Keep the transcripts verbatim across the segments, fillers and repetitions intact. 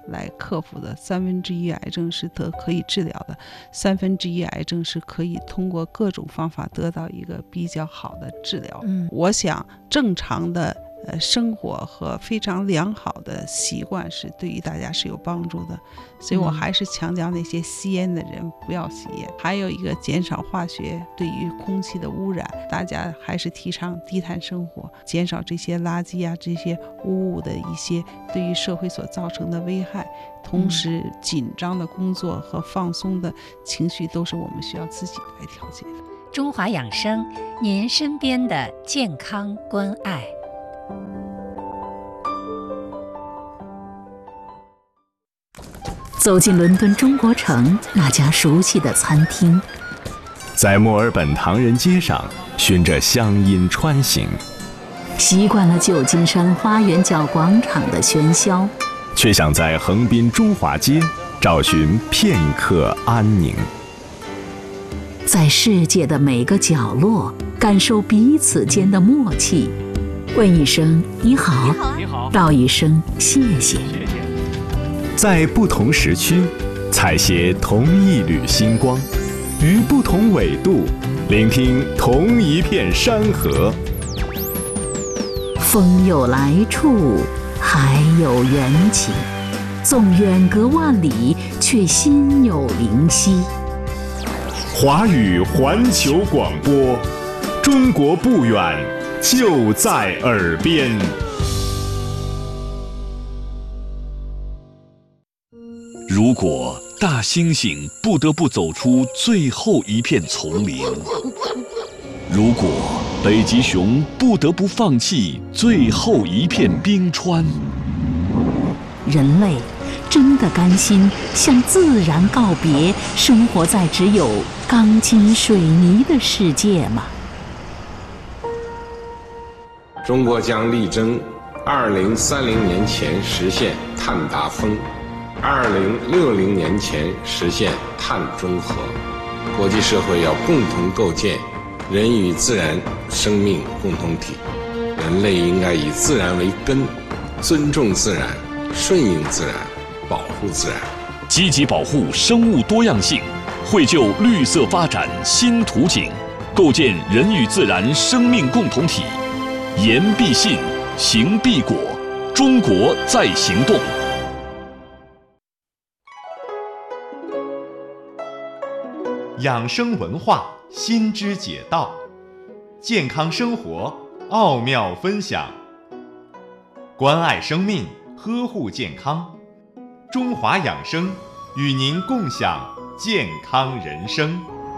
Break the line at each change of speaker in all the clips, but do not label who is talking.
来克服的，三分之一癌症是得可以治疗的，三分之一癌症是可以通过各种方法得到一个比较好的治疗。
嗯，
我想正常的呃，生活和非常良好的习惯是对于大家是有帮助的，所以我还是强调那些吸烟的人不要吸烟。嗯、还有一个减少化学对于空气的污染，大家还是提倡低碳生活，减少这些垃圾啊这些污物的一些对于社会所造成的危害。同时，紧张的工作和放松的情绪都是我们需要自己来调节的。
中华养生，您身边的健康关爱。
走进伦敦中国城那家熟悉的餐厅，
在墨尔本唐人街上循着乡音穿行，
习惯了旧金山花园角广场的喧嚣，
却想在横滨中华街找寻片刻安宁。
在世界的每个角落感受彼此间的默契，问一声你好，
你好，
道一声谢谢。
在不同时区采撷同一缕星光，于不同纬度聆听同一片山河。
风有来处，海有缘起，纵远隔万里，却心有灵犀。
华语环球广播，中国不远，就在耳边。
如果大猩猩不得不走出最后一片丛林，如果北极熊不得不放弃最后一片冰川，
人类真的甘心向自然告别，生活在只有钢筋水泥的世界吗？
中国将力争二零三零年前实现碳达峰，二零六零年前实现碳中和。国际社会要共同构建人与自然生命共同体，人类应该以自然为根，尊重自然，顺应自然，保护自然，
积极保护生物多样性，绘就绿色发展新图景，构建人与自然生命共同体。言必信，行必果，中国在行动。
养生文化新知解道，健康生活奥妙分享，关爱生命，呵护健康。中华养生与您共享健康人生。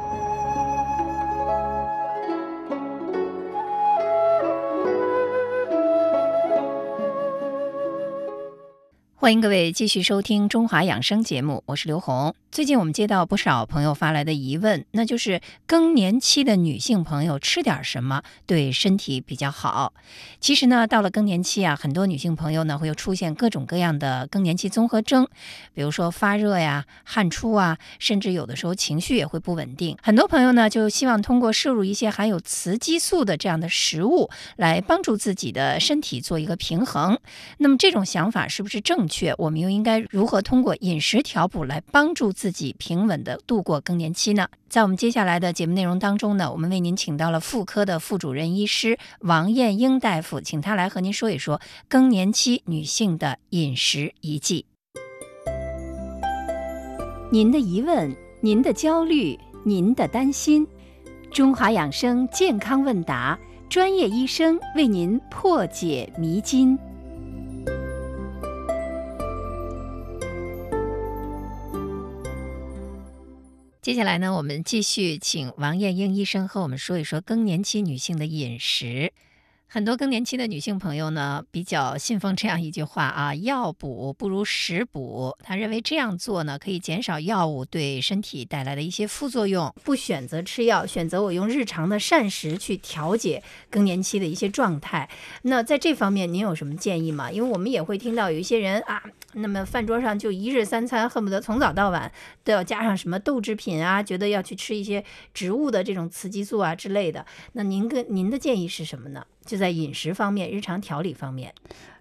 欢迎各位继续收听中华养生节目，我是刘红。最近我们接到不少朋友发来的疑问，那就是更年期的女性朋友吃点什么对身体比较好。其实呢，到了更年期啊，很多女性朋友呢会有出现各种各样的更年期综合征，比如说发热呀、汗出啊，甚至有的时候情绪也会不稳定。很多朋友呢就希望通过摄入一些含有雌激素的这样的食物来帮助自己的身体做一个平衡。那么这种想法是不是正确？我们又应该如何通过饮食调补来帮助自己平稳地度过更年期呢？在我们接下来的节目内容当中呢，我们为您请到了妇科的副主任医师王艳英大夫，请他来和您说一说更年期女性的饮食宜忌。您的疑问，您的焦虑，您的担心，中华养生健康问答，专业医生为您破解迷津。接下来呢，我们继续请王艳英医生和我们说一说更年期女性的饮食。很多更年期的女性朋友呢，比较信奉这样一句话啊，药补不如食补。她认为这样做呢，可以减少药物对身体带来的一些副作用，不选择吃药，选择我用日常的膳食去调节更年期的一些状态。那在这方面您有什么建议吗？因为我们也会听到有一些人啊，那么饭桌上就一日三餐恨不得从早到晚都要加上什么豆制品啊，觉得要去吃一些植物的这种雌激素啊之类的。那您跟您的建议是什么呢？就在饮食方面，日常调理方面。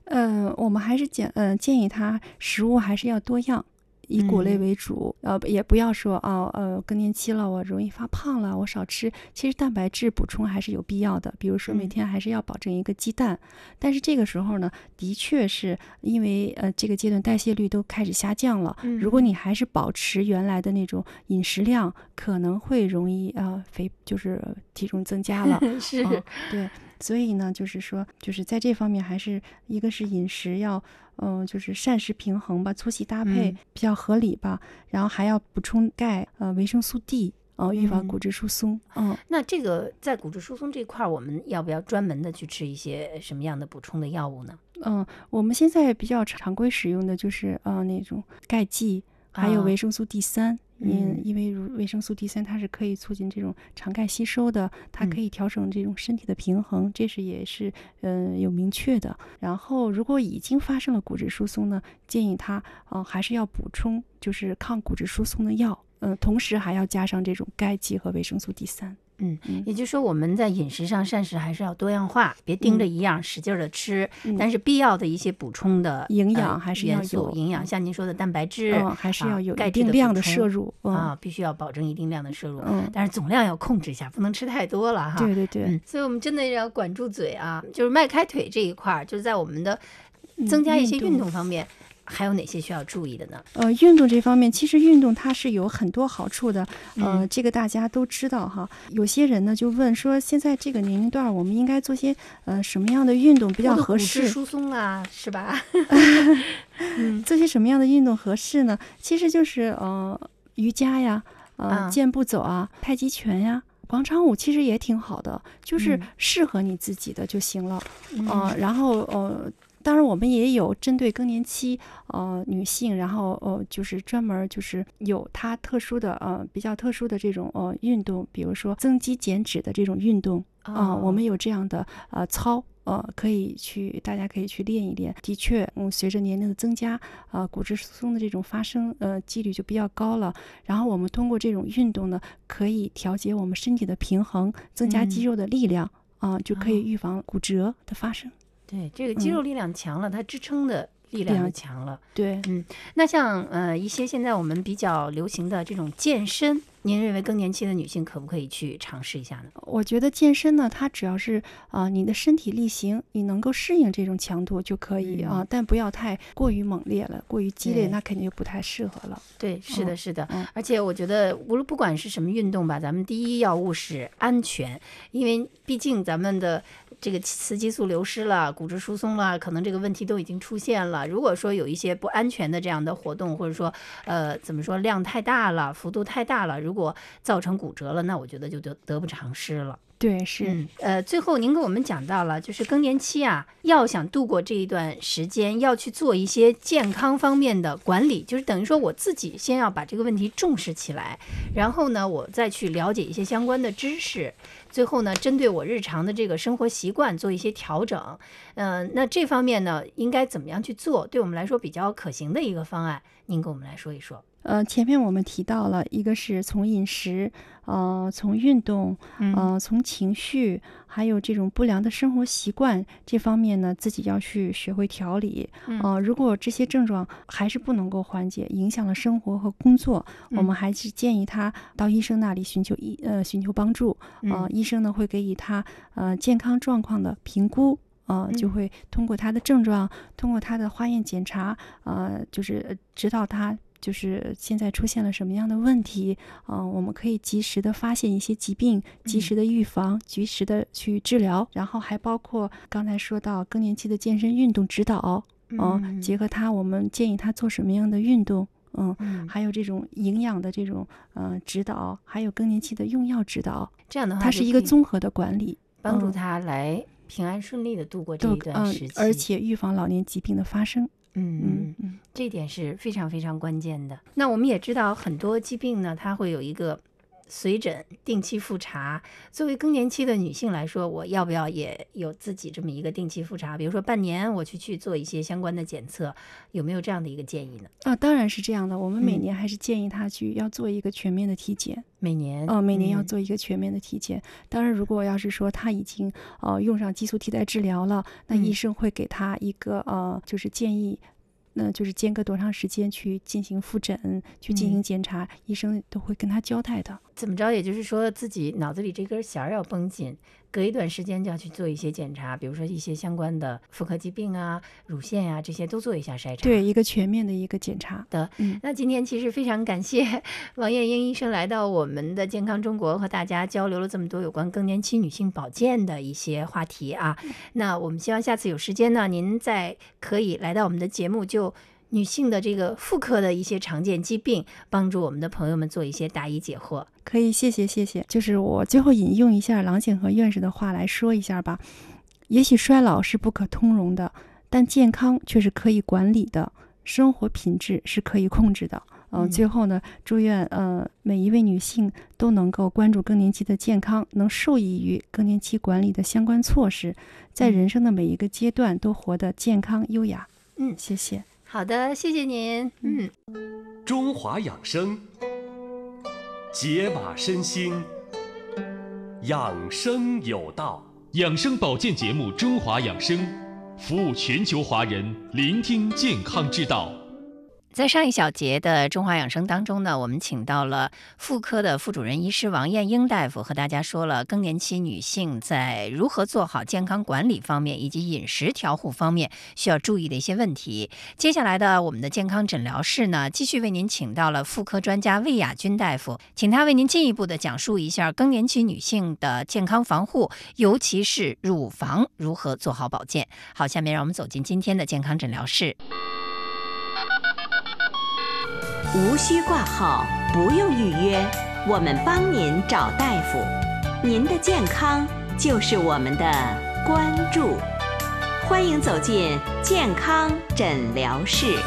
呃，我们还是建呃建议他食物还是要多样。以谷类为主，嗯、呃，也不要说啊，呃，更年期了，我容易发胖了，我少吃。其实蛋白质补充还是有必要的，比如说每天还是要保证一个鸡蛋。嗯、但是这个时候呢，的确是因为呃这个阶段代谢率都开始下降了，嗯、如果你还是保持原来的那种饮食量，可能会容易呃肥，就是体重增加了。
是、
呃，对。所以呢，就是说，就是在这方面，还是一个是饮食要，嗯、呃，就是膳食平衡吧，粗细搭配比较合理吧，嗯、然后还要补充钙，呃，维生素 D， 呃，预防骨质疏松。嗯，
嗯那这个在骨质疏松这块，我们要不要专门的去吃一些什么样的补充的药物呢？
嗯，我们现在比较常规使用的就是呃那种钙剂，还有维生素 D 三。因因为维生素 D 三它是可以促进这种肠钙吸收的，它可以调整这种身体的平衡，嗯、这是也是呃有明确的。然后如果已经发生了骨质疏松呢，建议他呃还是要补充就是抗骨质疏松的药，嗯、呃，同时还要加上这种钙剂和维生素 D 三。
嗯，也就是说我们在饮食上膳食还是要多样化，别盯着一样、嗯、使劲的吃、嗯，但是必要的一些补充的
营养还是要有，
呃、营养，像您说的蛋白质，
嗯、还是要有一定量的摄入、
啊、啊、嗯，必须要保证一定量的摄入，嗯，但是总量要控制一下，不能吃太多了哈。
对对对，
嗯，所以我们真的要管住嘴啊，就是迈开腿这一块，就是在我们的增加一些运动方面。嗯还有哪些需要注意的呢？
呃，运动这方面，其实运动它是有很多好处的，呃，嗯、这个大家都知道哈。有些人呢就问说，现在这个年龄段我们应该做些呃什么样的运动比较合适？
骨质疏松啊，是吧？
嗯，做些什么样的运动合适呢？其实就是呃瑜伽呀，呃、嗯、健步走啊，太极拳呀。广场舞其实也挺好的，就是适合你自己的就行了，嗯、呃，然后呃。当然，我们也有针对更年期呃女性，然后呃就是专门就是有它特殊的呃比较特殊的这种呃运动，比如说增肌减脂的这种运动啊、呃，我们有这样的呃操。呃，可以去，大家可以去练一练。的确，嗯，随着年龄的增加，呃，骨质疏松的这种发生，呃，几率就比较高了。然后我们通过这种运动呢，可以调节我们身体的平衡，增加肌肉的力量，啊、嗯呃，就可以预防骨折的发生。
对，这个肌肉力量强了，嗯、它支撑的力量就强了。
对，
嗯，那像呃一些现在我们比较流行的这种健身。您认为更年期的女性可不可以去尝试一下呢？
我觉得健身呢，它只要是啊、呃、你的身体力行，你能够适应这种强度就可以、嗯、啊，但不要太过于猛烈了，过于激烈那肯定就不太适合了。
对，是的，是的。
嗯、
而且我觉得无论不管是什么运动吧，咱们第一要务是安全，因为毕竟咱们的这个雌激素流失了，骨质疏松了，可能这个问题都已经出现了。如果说有一些不安全的这样的活动，或者说呃怎么说量太大了，幅度太大了，如果造成骨折了，那我觉得就得得不偿失了。
对，是、
嗯、呃，最后您跟我们讲到了，就是更年期啊，要想度过这一段时间，要去做一些健康方面的管理，就是等于说我自己先要把这个问题重视起来，然后呢，我再去了解一些相关的知识，最后呢，针对我日常的这个生活习惯做一些调整。嗯、呃，那这方面呢，应该怎么样去做？对我们来说比较可行的一个方案，您跟我们来说一说。
呃，前面我们提到了一个是从饮食，呃，从运动，呃，从情绪，还有这种不良的生活习惯这方面呢，自己要去学会调理。呃，如果这些症状还是不能够缓解，影响了生活和工作，我们还是建议他到医生那里寻求医呃寻求帮助。呃，医生呢会给予他呃健康状况的评估。呃，就会通过他的症状，通过他的化验检查，呃，就是指导他。就是现在出现了什么样的问题，呃，我们可以及时的发现一些疾病，及时的预防，及时的去治疗，然后还包括刚才说到更年期的健身运动指导，嗯、呃，结合他，我们建议他做什么样的运动，嗯，嗯还有这种营养的这种呃指导，还有更年期的用药指导，
这样的话，
它是一个综合的管理，
帮助他来平安顺利的度过这一段时期，
嗯、而且预防老年疾病的发生。
嗯嗯嗯，这点是非常非常关键的。那我们也知道很多疾病呢，它会有一个随诊、定期复查。作为更年期的女性来说，我要不要也有自己这么一个定期复查？比如说半年我去去做一些相关的检测，有没有这样的一个建议呢？
啊，当然是这样的。我们每年还是建议她去要做一个全面的体检。
每年，
呃，每年要做一个全面的体检。嗯、当然，如果要是说她已经呃用上激素替代治疗了，那医生会给她一个呃，就是建议。那就是间隔多长时间去进行复诊，去进行检查，嗯、医生都会跟他交代的。
怎么着，也就是说自己脑子里这根弦要绷紧，隔一段时间就要去做一些检查，比如说一些相关的妇科疾病啊、乳腺呀、啊、这些都做一下筛查。
对，一个全面的一个检查
的。嗯，那今天其实非常感谢王艳英医生来到我们的健康中国，和大家交流了这么多有关更年期女性保健的一些话题啊。那我们希望下次有时间呢，您再可以来到我们的节目，就女性的这个妇科的一些常见疾病，帮助我们的朋友们做一些答疑解惑。
可以，谢谢谢谢。就是我最后引用一下郎显和院士的话来说一下吧。也许衰老是不可通融的，但健康却是可以管理的，生活品质是可以控制的。嗯、呃，最后呢，祝愿呃每一位女性都能够关注更年期的健康，能受益于更年期管理的相关措施，在人生的每一个阶段都活得健康优雅。
嗯，
谢谢。
好的，谢谢您。嗯，
中华养生，解码身心，养生有道。
养生保健节目《中华养生》，服务全球华人，聆听健康之道。
在上一小节的中华养生当中呢，我们请到了妇科的副主任医师王艳英大夫，和大家说了更年期女性在如何做好健康管理方面以及饮食调护方面需要注意的一些问题。接下来的我们的健康诊疗室呢，继续为您请到了妇科专家魏亚军大夫，请他为您进一步的讲述一下更年期女性的健康防护，尤其是乳房如何做好保健。好，下面让我们走进今天的健康诊疗室。
无需挂号，不用预约，我们帮您找大夫。您的健康就是我们的关注。欢迎走进健康诊疗室。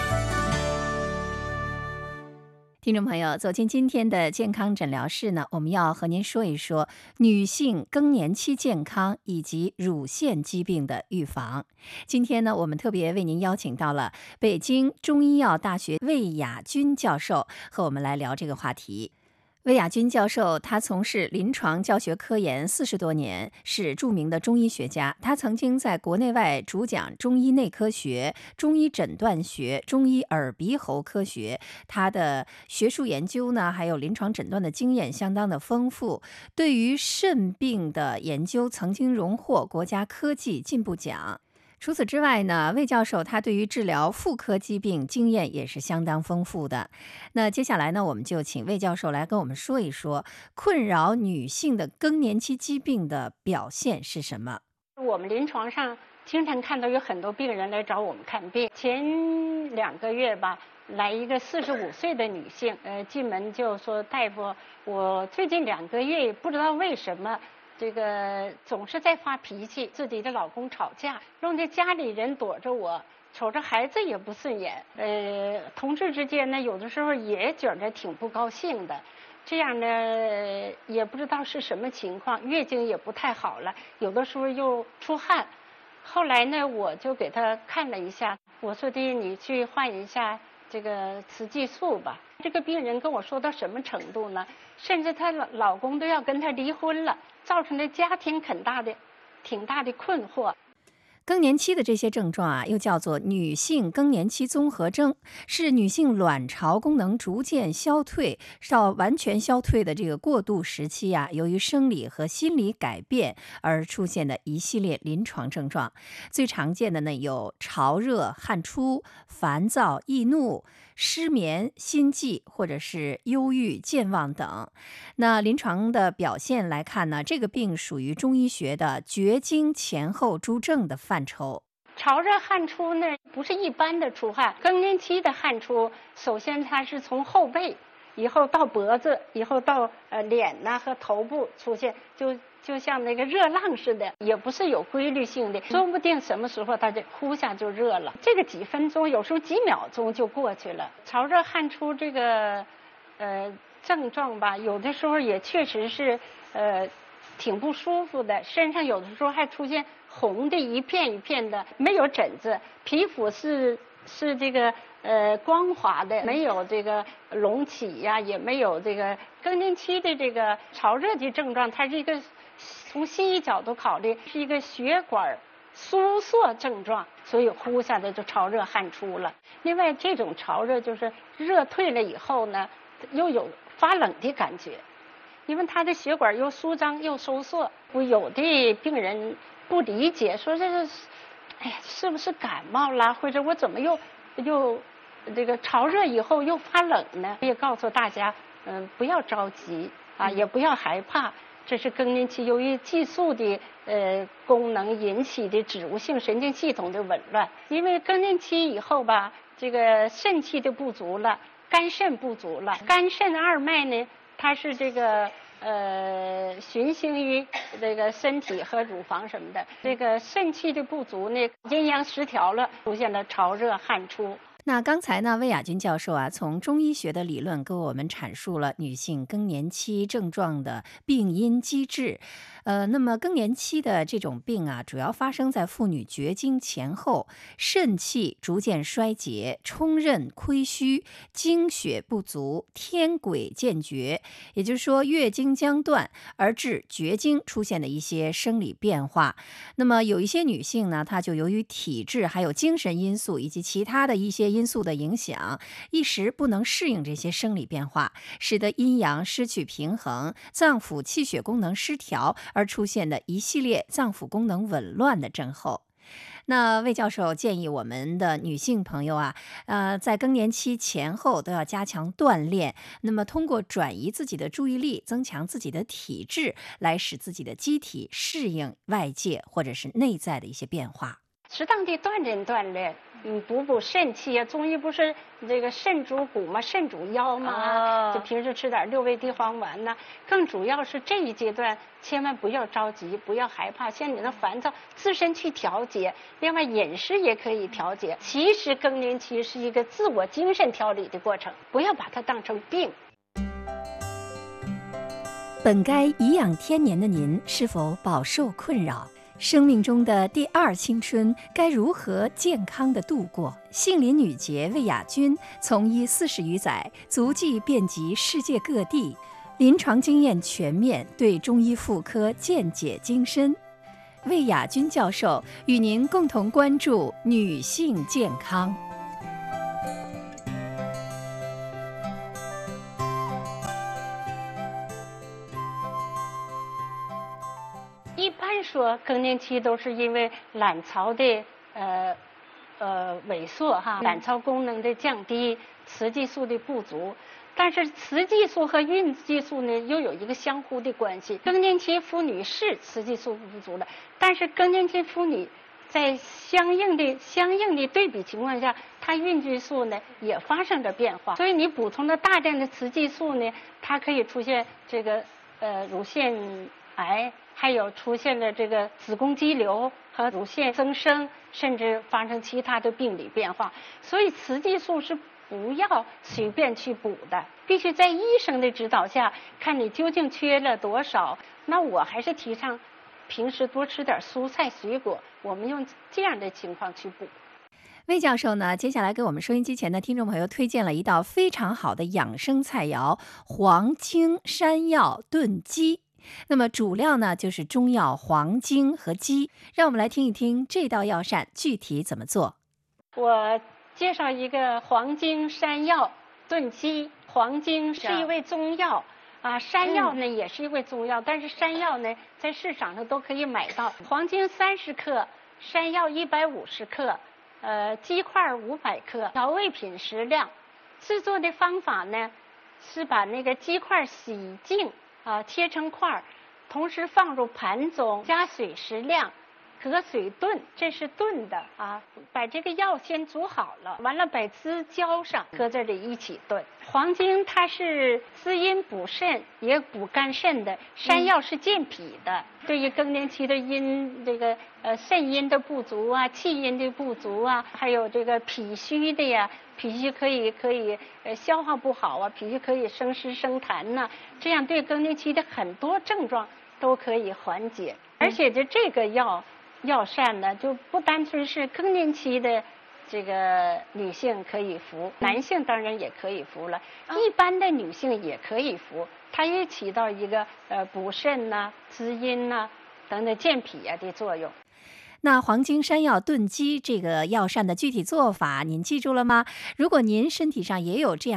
听众朋友，走进今天的健康诊疗室呢，我们要和您说一说女性更年期健康以及乳腺疾病的预防。今天呢，我们特别为您邀请到了北京中医药大学魏亚军教授，和我们来聊这个话题。魏亚军教授，他从事临床教学科研四十多年，是著名的中医学家。他曾经在国内外主讲中医内科学、中医诊断学、中医耳鼻喉科学。他的学术研究呢，还有临床诊断的经验相当的丰富。对于肾病的研究，曾经荣获国家科技进步奖。除此之外呢，魏教授他对于治疗妇科疾病经验也是相当丰富的。那接下来呢，我们就请魏教授来跟我们说一说困扰女性的更年期疾病的表现是什么。
我们临床上经常看到有很多病人来找我们看病。前两个月吧，来一个四十五岁的女性，呃，进门就说：“大夫，我最近两个月不知道为什么。”这个总是在发脾气，自己的老公吵架，弄得家里人躲着我，瞅着孩子也不顺眼。呃，同事之间呢，有的时候也觉得挺不高兴的。这样呢，也不知道是什么情况，月经也不太好了，有的时候又出汗。后来呢，我就给他看了一下，我说的你去换一下这个雌激素吧。这个病人跟我说到什么程度呢？甚至她老老公都要跟她离婚了，造成了家庭很大的、挺大的困惑。
更年期的这些症状啊，又叫做女性更年期综合征，是女性卵巢功能逐渐消退到完全消退的这个过渡时期啊，由于生理和心理改变而出现的一系列临床症状。最常见的呢有潮热、汗出、烦躁、易怒、失眠、心悸或者是忧郁、健忘等。那临床的表现来看呢，这个病属于中医学的绝经前后诸症的范畴。
潮热汗出呢，不是一般的出汗，更年期的汗出，首先它是从后背，以后到脖子，以后到呃脸呐和头部出现，就就像那个热浪似的，也不是有规律性的，说不定什么时候它就呼下就热了，这个几分钟，有时候几秒钟就过去了。潮热汗出这个，呃。 症状吧，有的时候也确实是呃挺不舒服的，身上有的时候还出现红的一片一片的，没有疹子，皮肤是是这个呃光滑的，没有这个隆起呀、啊，也没有这个更年期的这个潮热的症状，它是一个从西医角度考虑是一个血管收缩症状，所以呼下来就潮热汗出了。另外，这种潮热就是热退了以后呢，又有发冷的感觉，因为它的血管又舒张又收缩。我有的病人不理解，说这是，哎呀，是不是感冒啦？或者我怎么又又这个潮热以后又发冷呢？也告诉大家，嗯，不要着急啊，也不要害怕。这是更年期由于激素的呃功能引起的植物性神经系统的紊乱。因为更年期以后吧，这个肾气的不足了，肝肾不足了。肝肾二脉呢，它是这个呃循行于这个身体和乳房什么的。这个肾气的不足呢，阴阳失调了，出现了潮热汗出。
那刚才呢，魏雅君教授啊，从中医学的理论给我们阐述了女性更年期症状的病因机制。呃，那么更年期的这种病啊，主要发生在妇女绝经前后，肾气逐渐衰竭，冲任亏虚，经血不足，天癸渐绝，也就是说月经将断而致绝经出现的一些生理变化。那么有一些女性呢，她就由于体质还有精神因素以及其他的一些因素的影响，一时不能适应这些生理变化，使得阴阳失去平衡，脏腑气血功能失调，而出现的一系列脏腑功能紊乱的症候。那魏教授建议我们的女性朋友啊，呃，在更年期前后都要加强锻炼，那么通过转移自己的注意力，增强自己的体质，来使自己的机体适应外界或者是内在的一些变化。
适当的锻炼锻炼，嗯，补补肾气啊。中医不是这个肾主骨嘛，肾主腰嘛，哦、就平时吃点六味地黄丸呐、啊。更主要是这一阶段，千万不要着急，不要害怕，先你的烦躁自身去调节。另外，饮食也可以调节。其实更年期是一个自我精神调理的过程，不要把它当成病。
本该颐养天年的您，是否饱受困扰？生命中的第二青春该如何健康地度过？杏林女杰魏雅君从医四十余载，足迹遍及世界各地，临床经验全面，对中医妇科见解精深。魏雅君教授与您共同关注女性健康。
一般说更年期都是因为卵巢的呃呃萎缩哈，卵巢功能的降低，雌激素的不足。但是雌激素和孕激素呢又有一个相互的关系。更年期妇女是雌激素不足了，但是更年期妇女在相应的相应的对比情况下，她孕激素呢也发生着变化。所以你补充了大量的雌激素呢，它可以出现这个呃乳腺癌。还有出现了这个子宫肌瘤和乳腺增生，甚至发生其他的病理变化。所以雌激素是不要随便去补的，必须在医生的指导下，看你究竟缺了多少。那我还是提倡平时多吃点蔬菜水果，我们用这样的情况去补。
魏教授呢，接下来给我们收音机前的听众朋友推荐了一道非常好的养生菜肴——黄精山药炖鸡。那么主料呢就是中药黄精和鸡，让我们来听一听这道药膳具体怎么做。
我介绍一个黄精山药炖鸡。黄精是一味中药啊，山药呢、嗯、也是一味中药，但是山药呢在市场上都可以买到。黄精三十克，山药一百五十克，呃，鸡块五百克，调味品适量。制作的方法呢是把那个鸡块洗净。啊，切成块儿，同时放入盘中，加水适量， 隔水炖，这是炖的啊。把这个药先煮好了，完了把汁浇上，搁这里一起炖。黄精它是滋阴补肾，也补肝肾的。山药是健脾的，嗯、对于更年期的阴这个呃肾阴的不足啊、气阴的不足啊，还有这个脾虚的呀，脾虚可以可以呃消化不好啊，脾虚可以生湿生痰呐、啊，这样对更年期的很多症状都可以缓解。而且这这个药药膳呢，就不单纯是更年期的这个女性可以服，男性当然也可以服了，一般的女性也可以服，它也起到一个呃补肾呐、滋阴呐、等等健脾啊的作用。
那黄精山药炖鸡这个药膳的具体做法您记住了吗？如果您身体上也有这样